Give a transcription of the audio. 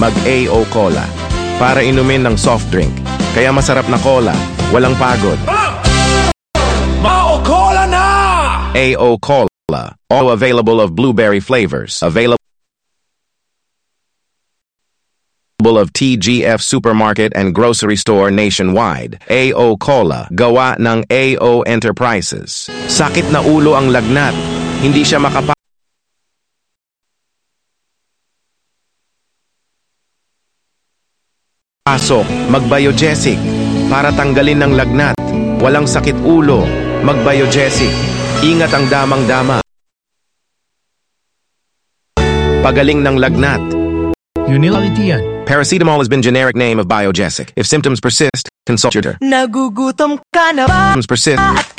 mag-AO Cola. Para inumin ng soft drink. Kaya masarap na cola, walang pagod. Mao Cola na! AO Cola. All available of blueberry flavors. Available of TGF Supermarket and Grocery Store nationwide. AO Cola. Gawa ng AO Enterprises. Sakit na ulo ang lagnat. Hindi siya makapasok. Mag-Biogesic. Para tanggalin ng lagnat. Walang sakit ulo. Mag-Biogesic. Ingat ang damang-dama. Pagaling ng lagnat. Unilitian. Paracetamol has been generic name of Biogesic. If symptoms persist, consult your doctor. Nagugutom ka na ba? Symptoms persist.